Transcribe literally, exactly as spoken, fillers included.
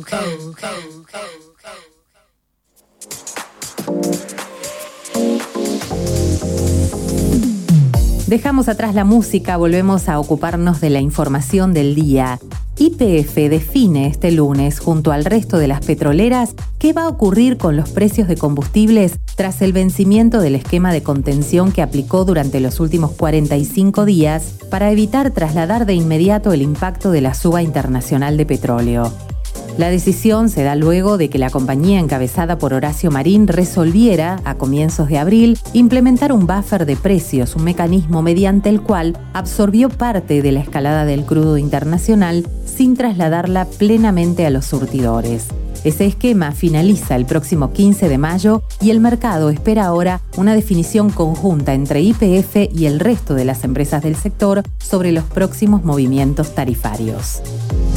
Dejamos atrás la música, volvemos a ocuparnos de la información del día. Y P F define este lunes, junto al resto de las petroleras, qué va a ocurrir con los precios de combustibles tras el vencimiento del esquema de contención que aplicó durante los últimos cuarenta y cinco días para evitar trasladar de inmediato el impacto de la suba internacional de petróleo. La decisión se da luego de que la compañía encabezada por Horacio Marín resolviera, a comienzos de abril, implementar un buffer de precios, un mecanismo mediante el cual absorbió parte de la escalada del crudo internacional sin trasladarla plenamente a los surtidores. Ese esquema finaliza el próximo quince de mayo y el mercado espera ahora una definición conjunta entre Y P F y el resto de las empresas del sector sobre los próximos movimientos tarifarios.